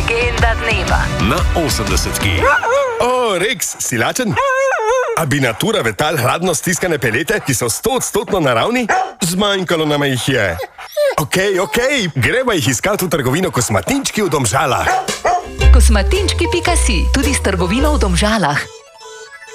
Legenda dneva na 80-ki. O, Rex, si lačen? A bi natura vetal hladno stiskane pelete, ki so 100% naravni? Zmanjkalo nam jih je. Okej, greva jih iskati v trgovino Kosmatinčki v Domžalah. Kosmatinčki.si, tudi s trgovino v Domžalah.